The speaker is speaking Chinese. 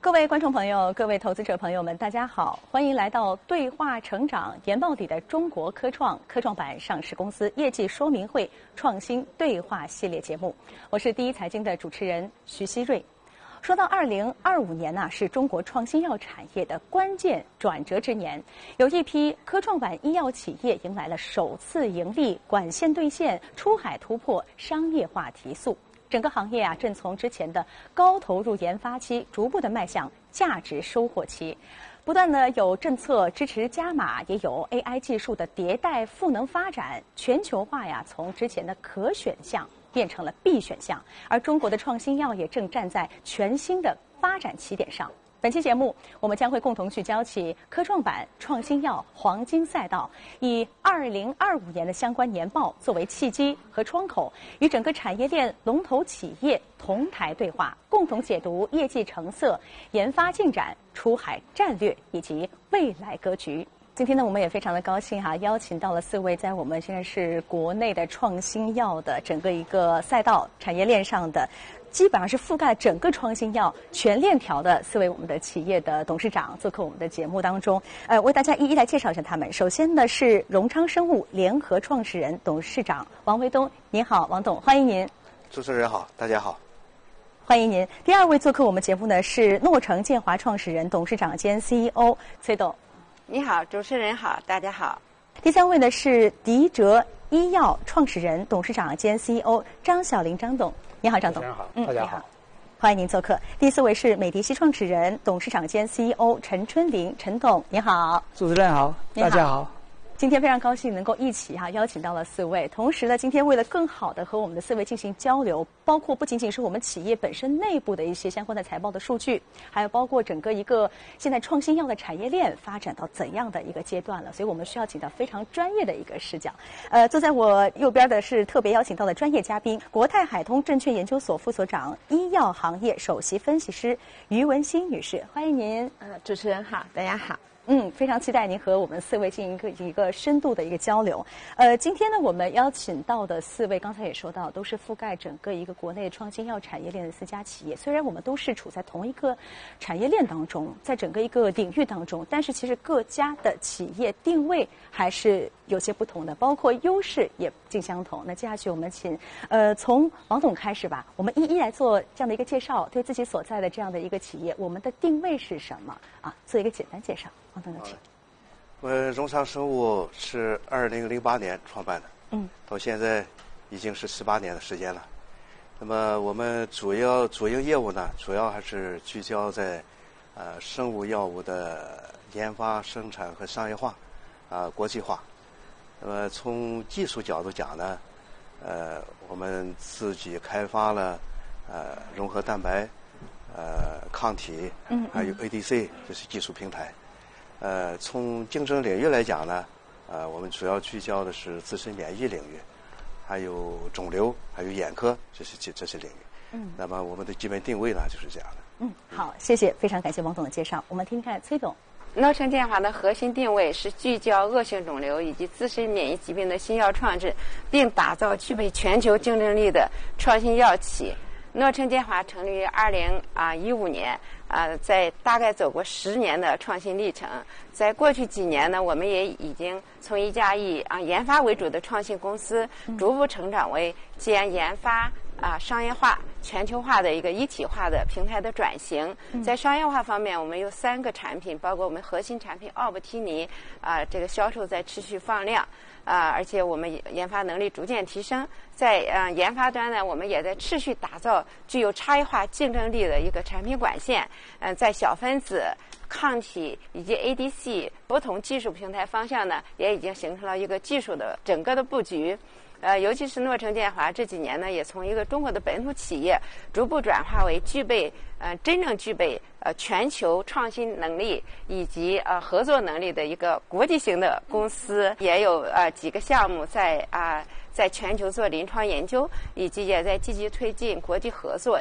各位观众朋友，各位投资者朋友们，大家好，欢迎来到对话成长研报里的中国科创板上市公司业绩说明会创新对话系列节目。我是第一财经的主持人徐希瑞。说到2025年呢，是中国创新药产业的关键转折之年，有一批科创板医药企业迎来了首次盈利、管线兑现、出海突破、商业化提速。整个行业啊，正从之前的高投入研发期，逐步的迈向价值收获期。不断的有政策支持加码，也有 AI 技术的迭代赋能发展，全球化呀，从之前的可选项变成了必选项。而中国的创新药也正站在全新的发展起点上。本期节目，我们将会共同聚焦起科创板创新药黄金赛道，以2025年的相关年报作为契机和窗口，与整个产业链龙头企业同台对话，共同解读业绩成色、研发进展、出海战略以及未来格局。今天呢，我们也非常的高兴邀请到了4位在我们现在是国内的创新药的整个一个赛道产业链上的，基本上是覆盖整个创新药全链条的4位我们的企业的董事长做客我们的节目当中。为大家一一来介绍一下他们。首先呢是荣昌生物联合创始人、董事长王维东，您好，王董，欢迎您。 主持人好，大家好。 欢迎您。第二位做客我们节目呢是诺诚建华创始人、董事长兼 CEO 崔董。 你好，主持人好，大家好。 第三位呢是迪哲医药创始人、董事长兼 CEO 张晓林张董。你好，张董。 大家好。 欢迎您做客。第四位是美迪西创始人、董事长兼 CEO 陈春林陈董，你好。 主持人好，大家好。 今天非常高兴能够一起邀请到了4位，同时呢，今天为了更好的和我们的4位进行交流，包括不仅仅是我们企业本身内部的一些相关的财报的数据，还有包括整个一个现在创新药的产业链发展到怎样的一个阶段了，所以我们需要请到非常专业的一个视角。坐在我右边的是特别邀请到的专业嘉宾，国泰海通证券研究所副所长、医药行业首席分析师于文心女士，欢迎您。 主持人好，大家好。 非常期待您和我们4位进行一个深度的一个交流。今天呢，我们邀请到的4位，刚才也说到，都是覆盖整个一个国内创新药产业链的4家企业。虽然我们都是处在同一个产业链当中，在整个一个领域当中，但是其实各家的企业定位还是有些不同的，包括优势也不尽相同。那接下去我们请从王董开始吧，我们一一来做这样的一个介绍，对自己所在的这样的一个企业，我们的定位是什么啊？做一个简单介绍。王董有请。 荣昌生物是2008年创办的，到现在已经是18年的时间了。那么我们主营业务呢，主要还是聚焦在生物药物的研发、生产和商业化，国际化。那么从技术角度讲呢，我们自己开发了融合蛋白、抗体，还有 ADC， 这是技术平台。从竞争领域来讲呢，我们主要聚焦的是自身免疫领域，还有肿瘤，还有眼科，这些领域。那么我们的基本定位呢就是这样的。 好，谢谢，非常感谢王总的介绍。我们听看崔总。 诺诚建华的核心定位是聚焦恶性肿瘤以及自身免疫疾病的新药创制，并打造具备全球竞争力的创新药企。诺诚建华成立于2015年，在大概走过10年的创新历程。在过去几年呢，我们也已经从一家以研发为主的创新公司，逐步成长为兼研发、商业化、全球化的一个一体化的平台的转型。在商业化方面，我们有3个产品，包括我们核心产品奥布替尼，这个销售在持续放量。而且我们研发能力逐渐提升，在研发端呢，我们也在持续打造具有差异化竞争力的一个产品管线。在小分子、抗体以及 ADC 不同技术平台方向呢，也已经形成了一个技术的整个的布局。尤其是诺诚建华这几年呢，也从一个中国的本土企业逐步转化为真正具备全球创新能力以及合作能力的一个国际型的公司，也有几个项目在全球做临床研究，以及也在积极推进国际合作。